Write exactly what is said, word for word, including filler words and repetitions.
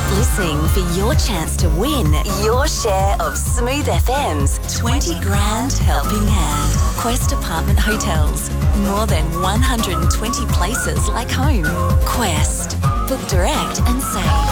listening for your chance to win your share of Smooth F M's twenty grand helping hand. Quest Apartment Hotels. More than one hundred twenty places like home. Quest. Book direct and save.